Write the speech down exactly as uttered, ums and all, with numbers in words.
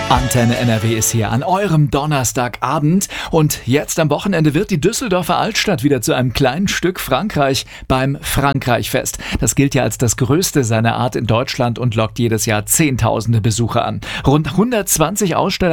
Antenne N R W ist hier an eurem Donnerstagabend und jetzt am Wochenende wird die Düsseldorfer Altstadt wieder zu einem kleinen Stück Frankreich beim Frankreichfest. Das gilt ja als das größte seiner Art in Deutschland und lockt jedes Jahr Zehntausende Besucher an. Rund hundertzwanzig Aussteller